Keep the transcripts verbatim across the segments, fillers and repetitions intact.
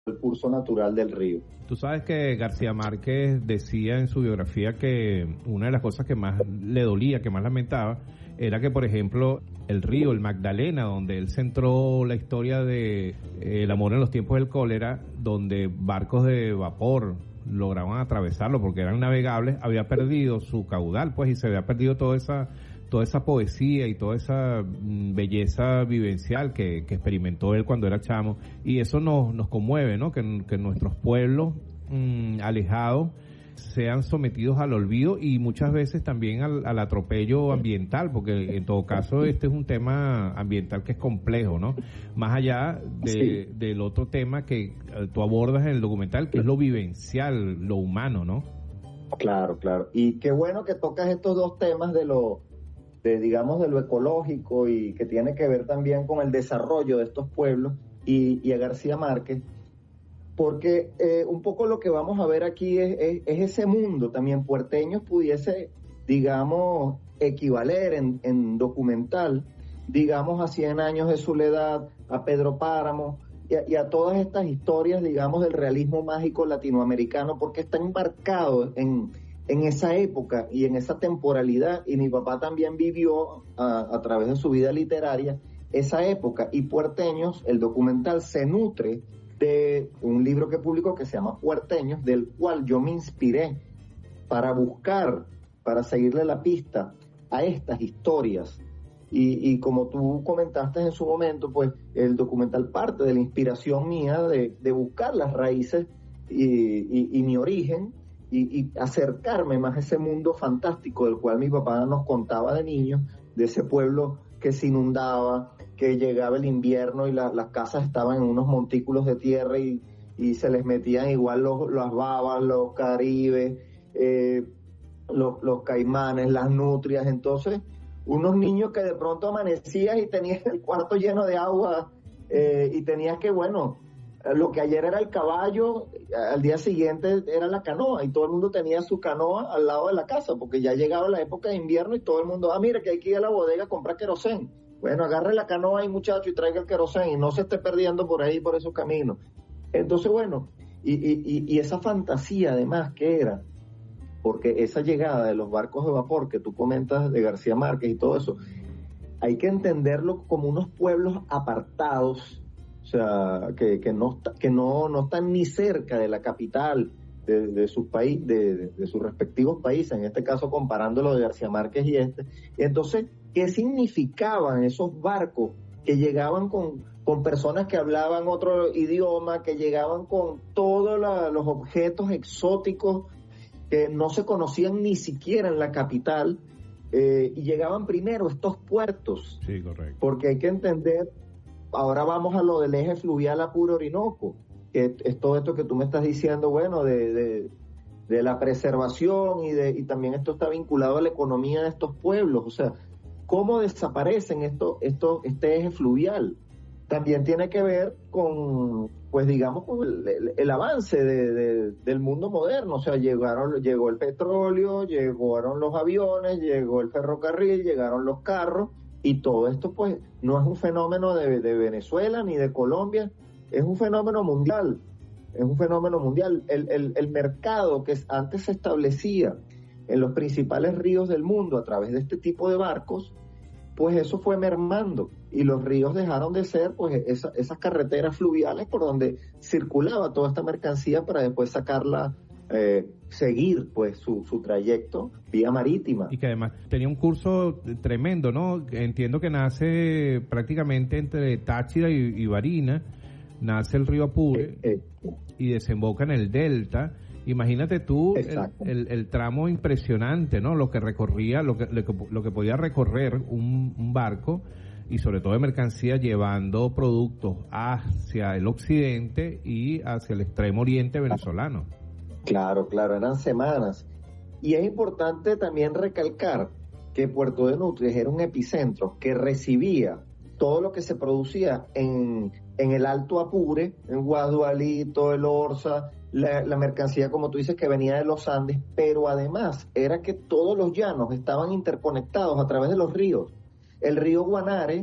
el curso natural del río. Tú sabes que García Márquez decía en su biografía que una de las cosas que más le dolía, que más lamentaba, era que, por ejemplo, el río, el Magdalena, donde él centró la historia de eh, el amor en los tiempos del cólera, donde barcos de vapor lograban atravesarlo porque eran navegables, había perdido su caudal, pues, y se había perdido toda esa toda esa poesía y toda esa mm, belleza vivencial que, que experimentó él cuando era chamo, y eso nos nos conmueve, ¿no? Que, que nuestros pueblos mmm, alejados sean sometidos al olvido y muchas veces también al, al atropello ambiental, porque en todo caso este es un tema ambiental que es complejo, ¿no? Más allá de, sí. del otro tema que tú abordas en el documental, que es lo vivencial, lo humano, ¿no? Claro, claro. Y qué bueno que tocas estos dos temas de lo, de digamos, de lo ecológico y que tiene que ver también con el desarrollo de estos pueblos y, y a García Márquez. Porque eh, un poco lo que vamos a ver aquí es, es, es ese mundo también puerteño pudiese, digamos, equivaler en, en documental, digamos, a Cien años de soledad, a Pedro Páramo y a, y a todas estas historias, digamos, del realismo mágico latinoamericano, porque está embarcado en, en esa época y en esa temporalidad, y mi papá también vivió a, a través de su vida literaria esa época, y Puerteños, el documental se nutre de un libro que publicó que se llama Puerteños, del cual yo me inspiré para buscar, para seguirle la pista a estas historias. Y, y como tú comentaste en su momento, pues el documental parte de la inspiración mía de, de buscar las raíces y, y, y mi origen y, y acercarme más a ese mundo fantástico del cual mi papá nos contaba de niños, de ese pueblo que se inundaba, que llegaba el invierno y la, las casas estaban en unos montículos de tierra y, y se les metían igual los, las babas, los caribes, eh, los, los caimanes, las nutrias. Entonces, unos niños que de pronto amanecías y tenías el cuarto lleno de agua eh, y tenías que, bueno, lo que ayer era el caballo, al día siguiente era la canoa, y todo el mundo tenía su canoa al lado de la casa, porque ya llegaba la época de invierno y todo el mundo, ah, mira que hay que ir a la bodega a comprar querosén. Bueno, agarre la canoa ahí, muchacho, y traiga el querosén y no se esté perdiendo por ahí, por esos caminos. Entonces, bueno, y, y, y esa fantasía además que era, porque esa llegada de los barcos de vapor que tú comentas de García Márquez y todo eso, hay que entenderlo como unos pueblos apartados, o sea, que, que, no, que no, no están ni cerca de la capital de, de sus países, de, de, de sus respectivos países, en este caso comparándolo de García Márquez y este. Y entonces, ¿qué significaban esos barcos que llegaban con, con personas que hablaban otro idioma, que llegaban con todos la, los objetos exóticos que no se conocían ni siquiera en la capital, eh, y llegaban primero a estos puertos? Sí, correcto. Porque hay que entender, ahora vamos a lo del eje fluvial Apure Orinoco, que es todo esto que tú me estás diciendo, bueno, de, de, de la preservación y, de, y también esto está vinculado a la economía de estos pueblos, o sea, cómo desaparecen esto, esto, este eje fluvial. También tiene que ver con, pues digamos, con el, el, el avance de, de, del mundo moderno, o sea, llegaron, llegó el petróleo, llegaron los aviones, llegó el ferrocarril, llegaron los carros, y todo esto pues no es un fenómeno de, de Venezuela ni de Colombia, es un fenómeno mundial, es un fenómeno mundial. El, el, el mercado que antes se establecía en los principales ríos del mundo a través de este tipo de barcos, pues eso fue mermando y los ríos dejaron de ser pues esa, esas carreteras fluviales por donde circulaba toda esta mercancía para después sacarla, eh, seguir pues su, su trayecto vía marítima. Y que además tenía un curso tremendo, ¿no? Entiendo que nace prácticamente entre Táchira y, y Barinas, nace el río Apure eh, eh. y desemboca en el delta. Imagínate tú el, el, el tramo impresionante, ¿no? Lo que recorría, lo que, lo que, lo que podía recorrer un, un barco, y sobre todo de mercancía, llevando productos hacia el occidente y hacia el extremo oriente venezolano. Claro, claro, eran semanas. Y es importante también recalcar que Puerto de Nutrias era un epicentro que recibía todo lo que se producía en, en el Alto Apure, en Guadualito, el Orza, la, la mercancía, como tú dices, que venía de los Andes, pero además era que todos los llanos estaban interconectados a través de los ríos. El río Guanare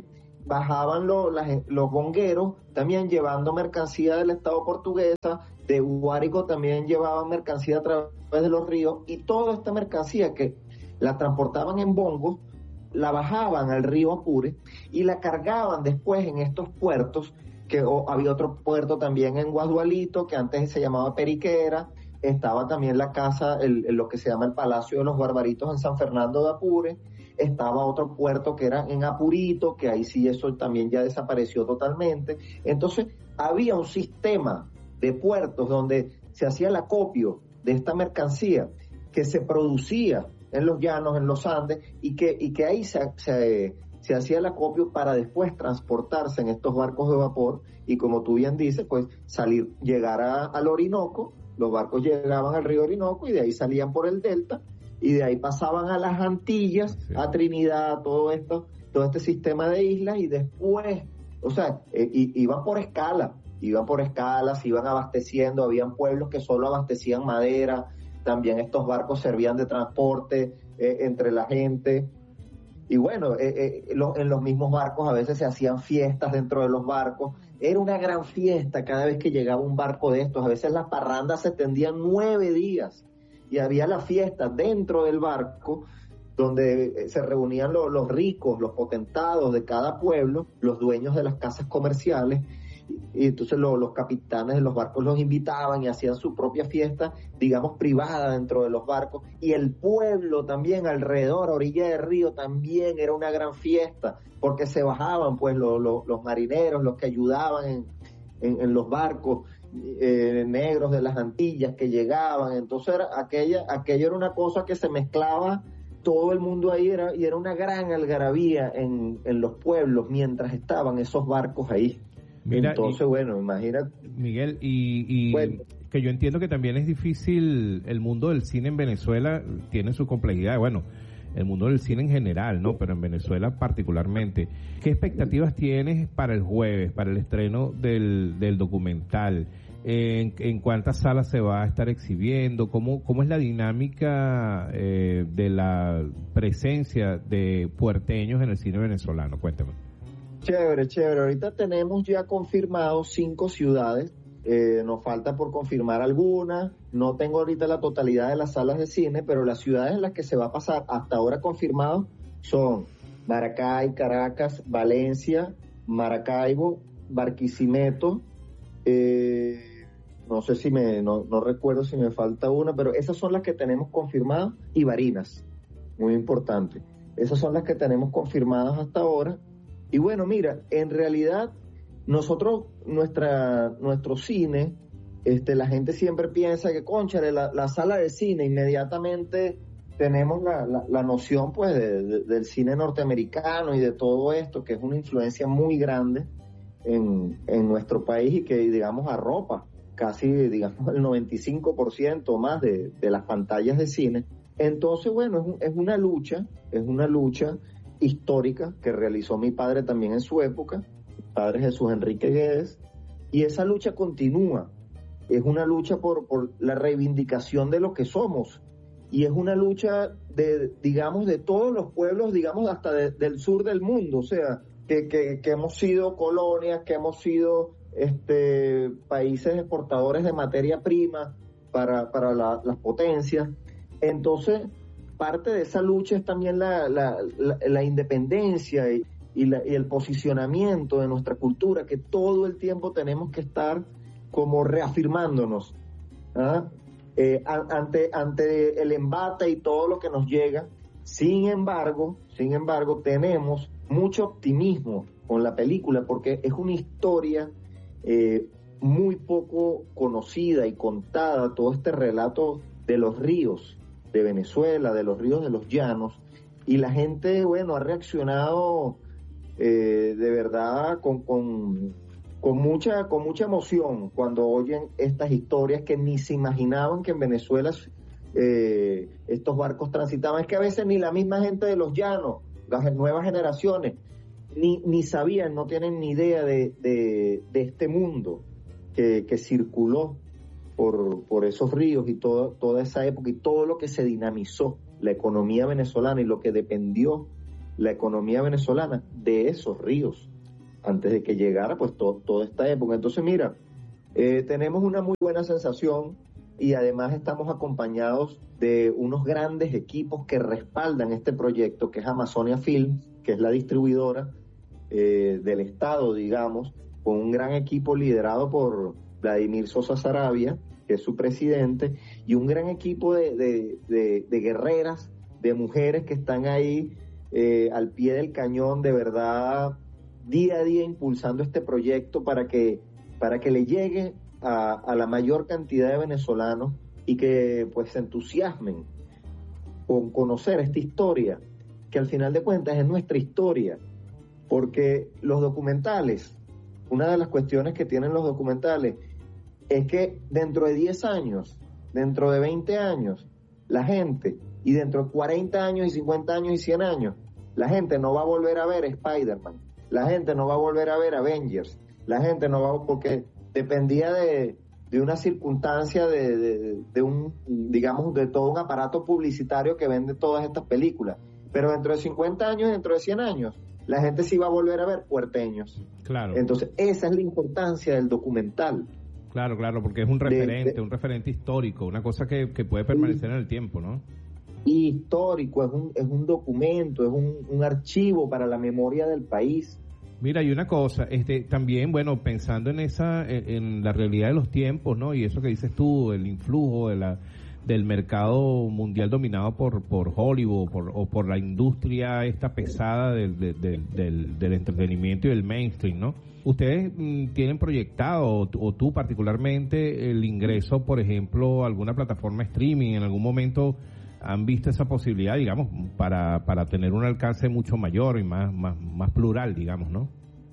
bajaban lo, las, los bongueros también llevando mercancía del Estado portuguesa, de Guárico también llevaban mercancía a través de los ríos, y toda esta mercancía que la transportaban en bongos, la bajaban al río Apure y la cargaban después en estos puertos, que oh, había otro puerto también en Guadualito, que antes se llamaba Periquera, estaba también la casa, el, el, lo que se llama el Palacio de los Barbaritos en San Fernando de Apure, estaba otro puerto que era en Apurito, que ahí sí eso también ya desapareció totalmente. Entonces había un sistema de puertos donde se hacía el acopio de esta mercancía que se producía en los llanos, en los Andes, y que, y que ahí se, se, se hacía el acopio para después transportarse en estos barcos de vapor, y como tú bien dices, pues salir, llegar a, al Orinoco, los barcos llegaban al río Orinoco y de ahí salían por el delta, y de ahí pasaban a las Antillas, sí, a Trinidad, todo esto, todo este sistema de islas, y después, o sea, eh, iban por escala, iban por escala, se iban abasteciendo, habían pueblos que solo abastecían madera, también estos barcos servían de transporte eh, entre la gente, y bueno, eh, eh, lo, en los mismos barcos a veces se hacían fiestas dentro de los barcos, era una gran fiesta cada vez que llegaba un barco de estos, a veces las parrandas se extendían nueve días, y había la fiesta dentro del barco, donde se reunían los, los ricos, los potentados de cada pueblo, los dueños de las casas comerciales, y entonces lo, los capitanes de los barcos los invitaban y hacían su propia fiesta, digamos, privada dentro de los barcos, y el pueblo también alrededor, a orilla del río, también era una gran fiesta, porque se bajaban pues lo, lo, los marineros, los que ayudaban en, en, en los barcos, eh, negros de las Antillas que llegaban, entonces era, aquella, aquello era una cosa que se mezclaba, todo el mundo ahí era, y era una gran algarabía en, en los pueblos mientras estaban esos barcos ahí. Mira, entonces, y, bueno, imagínate. Miguel, y, y bueno, que yo entiendo que también es difícil, el mundo del cine en Venezuela tiene su complejidad, bueno, el mundo del cine en general, ¿no? Pero en Venezuela particularmente. ¿Qué expectativas tienes para el jueves, para el estreno del, del documental? ¿En, en cuántas salas se va a estar exhibiendo? ¿Cómo, cómo es la dinámica eh, de la presencia de puerteños en el cine venezolano? Cuéntame. Chévere, chévere. Ahorita tenemos ya confirmados cinco ciudades. Eh, nos falta por confirmar algunas. No tengo ahorita la totalidad de las salas de cine, pero las ciudades en las que se va a pasar hasta ahora confirmados son Maracay, Caracas, Valencia, Maracaibo, Barquisimeto. Eh, no sé si me, no, no recuerdo si me falta una, pero esas son las que tenemos confirmadas, y Barinas, muy importante. Esas son las que tenemos confirmadas hasta ahora. Y bueno, mira, en realidad nosotros, nuestra, nuestro cine, este, la gente siempre piensa que, cónchale, la, la sala de cine, inmediatamente tenemos la, la, la noción pues de, de, del cine norteamericano y de todo esto, que es una influencia muy grande en, en nuestro país y que, digamos, arropa casi, digamos, el noventa y cinco por ciento o más de, de las pantallas de cine. Entonces, bueno, es, es una lucha, es una lucha histórica que realizó mi padre también en su época, mi padre Jesús Enrique Guedes, y esa lucha continúa, es una lucha por, por la reivindicación de lo que somos, y es una lucha de, digamos, de todos los pueblos, digamos, hasta de, del sur del mundo, o sea, que, que, que hemos sido colonias, que hemos sido este, países exportadores de materia prima para, para la, las potencias. Entonces, parte de esa lucha es también la, la, la, la independencia y, y, la, y el posicionamiento de nuestra cultura, que todo el tiempo tenemos que estar como reafirmándonos, ¿ah? eh, ante, ante el embate y todo lo que nos llega. Sin embargo, sin embargo, tenemos mucho optimismo con la película, porque es una historia eh, muy poco conocida y contada, todo este relato de los ríos de Venezuela, de los ríos de los llanos, y la gente, bueno, ha reaccionado eh, de verdad con, con, con mucha con mucha emoción cuando oyen estas historias que ni se imaginaban que en Venezuela eh, estos barcos transitaban. Es que a veces ni la misma gente de los llanos, las nuevas generaciones, ni, ni sabían, no tienen ni idea de, de, de este mundo que, que circuló por, por esos ríos y todo, toda esa época y todo lo que se dinamizó la economía venezolana y lo que dependió la economía venezolana de esos ríos. antes de que llegara pues to, toda esta época. Entonces mira, eh, tenemos una muy buena sensación y además estamos acompañados de unos grandes equipos que respaldan este proyecto, que es Amazonia Films, que es la distribuidora eh, del Estado, digamos, con un gran equipo liderado por Vladimir Sosa Sarabia, que es su presidente, y un gran equipo de, de, de, de guerreras, de mujeres que están ahí eh, al pie del cañón, de verdad, día a día impulsando este proyecto para que, para que le llegue a, a la mayor cantidad de venezolanos y que pues se entusiasmen con conocer esta historia, que al final de cuentas es nuestra historia, porque los documentales, una de las cuestiones que tienen los documentales es que dentro de diez años, dentro de veinte años, la gente, y dentro de cuarenta años y cincuenta años y cien años, la gente no va a volver a ver Spider-Man, la gente no va a volver a ver Avengers, la gente no va a, porque dependía de, de una circunstancia, de, de, de un, digamos, de todo un aparato publicitario que vende todas estas películas. Pero dentro de cincuenta años, dentro de cien años, la gente sí va a volver a ver puerteños. Claro. Entonces, esa es la importancia del documental. Claro, claro, porque es un referente, de, de, un referente histórico, una cosa que, que puede permanecer y, en el tiempo, ¿no? Histórico, es un, es un documento, es un, un archivo para la memoria del país. Mira, y una cosa, este, también, bueno, pensando en esa, en, en la realidad de los tiempos, ¿no? Y eso que dices tú, el influjo de la, del mercado mundial dominado por, por Hollywood, por, o por la industria esta pesada del, del, del, del entretenimiento y del mainstream, ¿no? ¿Ustedes mmm, tienen proyectado, o, o tú particularmente, el ingreso, por ejemplo, a alguna plataforma streaming? ¿En algún momento han visto esa posibilidad, digamos, para, para tener un alcance mucho mayor y más, más, más plural, digamos, ¿no?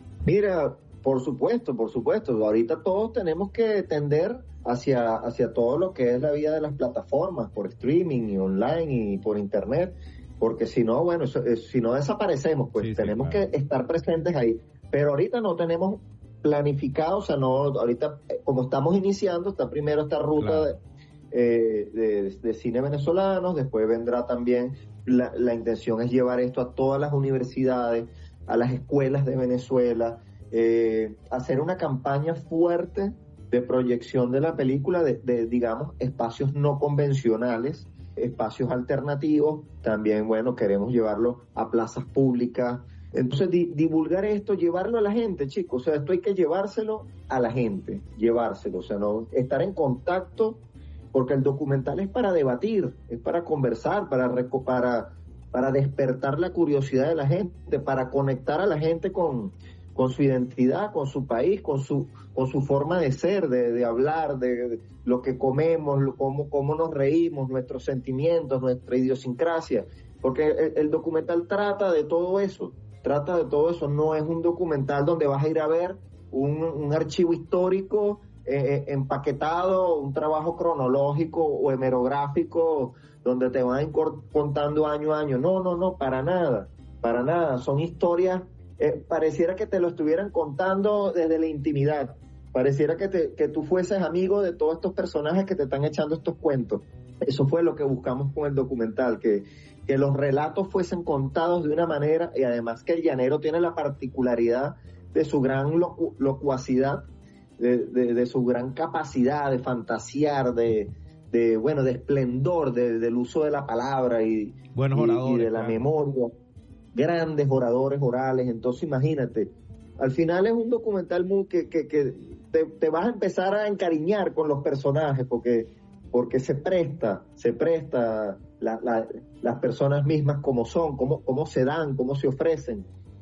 Mira, por supuesto, por supuesto. Ahorita todos tenemos que tender hacia, hacia todo lo que es la vida de las plataformas, por streaming y online y por internet, porque si no, bueno, eso, es, si no desaparecemos, pues sí, tenemos sí, claro. que estar presentes ahí. Pero ahorita no tenemos planificado, o sea, no, ahorita como estamos iniciando, está primero esta ruta claro. de Eh, de, de cine venezolanos, después vendrá también, la, la intención es llevar esto a todas las universidades, a las escuelas de Venezuela, eh, hacer una campaña fuerte de proyección de la película, de, de digamos, espacios no convencionales, espacios alternativos, también, bueno, queremos llevarlo a plazas públicas, entonces di, divulgar esto, llevarlo a la gente, chicos, o sea, esto hay que llevárselo a la gente, llevárselo, o sea, no estar en contacto, porque el documental es para debatir, es para conversar, para, para, para despertar la curiosidad de la gente, para conectar a la gente con, con su identidad, con su país, con su, con su forma de ser, de, de hablar, de, de lo que comemos, lo, cómo, cómo nos reímos, nuestros sentimientos, nuestra idiosincrasia, porque el, el documental trata de todo eso, trata de todo eso, no es un documental donde vas a ir a ver un, un archivo histórico Eh, empaquetado, un trabajo cronológico o hemerográfico donde te van a ir contando año a año. No, no, no, para nada, para nada. Son historias, eh, pareciera que te lo estuvieran contando desde la intimidad. Pareciera que, te, que tú fueses amigo de todos estos personajes que te están echando estos cuentos. Eso fue lo que buscamos con el documental, que, que los relatos fuesen contados de una manera, y además que el llanero tiene la particularidad de su gran locu- locuacidad, De, de, de su gran capacidad de fantasear, de, de bueno, de esplendor, de, del uso de la palabra y, Buenos y, oradores, y de la claro. memoria, grandes oradores orales. Entonces imagínate, al final es un documental muy que, que, que te, te vas a empezar a encariñar con los personajes, porque, porque se presta, se presta la, la, las personas mismas como son, cómo, cómo se dan, cómo se ofrecen.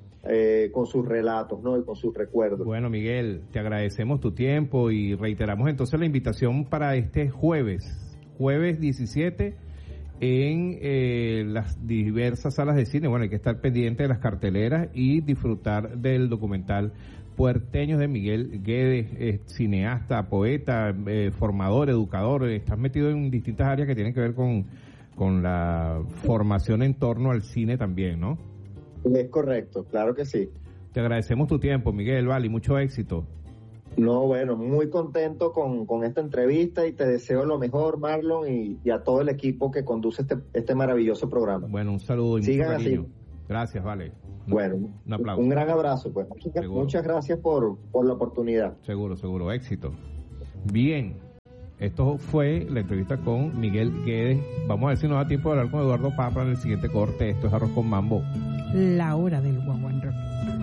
Eh, con sus relatos, ¿no? Y con sus recuerdos. Bueno, Miguel, te agradecemos tu tiempo y reiteramos entonces la invitación para este jueves, jueves diecisiete, en eh, las diversas salas de cine. Bueno, hay que estar pendiente de las carteleras y disfrutar del documental Puerteños de Miguel Guedes, eh, cineasta, poeta, eh, formador, educador. Estás metido en distintas áreas que tienen que ver con, con la formación en torno al cine también, ¿no? Es correcto, claro que sí. Te agradecemos tu tiempo, Miguel, vale, y mucho éxito. No, bueno, muy contento con, con esta entrevista y te deseo lo mejor, Marlon, y, y a todo el equipo que conduce este, este maravilloso programa. Bueno, un saludo y Sigan mucho cariño. así. Gracias, vale. Bueno, un aplauso. Un gran abrazo, pues. Muchas, muchas gracias por, por la oportunidad. Seguro, seguro, éxito. Bien, esto fue la entrevista con Miguel Guedes. Vamos a ver si nos da tiempo de hablar con Eduardo Papa en el siguiente corte. Esto es Arroz con Mambo. La hora del guaguancó.